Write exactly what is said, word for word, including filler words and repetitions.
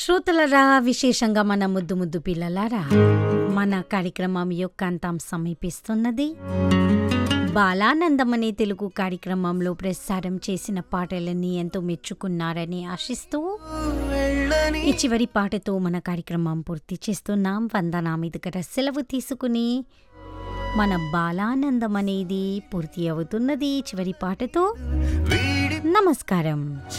శ్రోతలరా, విశేషంగా మన ముద్దు ముద్దు పిల్లలారా, మన కార్యక్రమం యొక్క అంతం సమీపిస్తున్నది. బాలానందం అనే తెలుగు కార్యక్రమంలో ప్రసారం చేసిన పాటలన్నీ ఎంతో మెచ్చుకున్నారని ఆశిస్తూ ఈ చివరి పాటతో మన కార్యక్రమం పూర్తి చేస్తున్నాం. వందనా మీ దగ్గర సెలవు తీసుకుని మన బాలానందం అనేది పూర్తి అవుతున్నది చివరి పాటతో. నమస్కారం.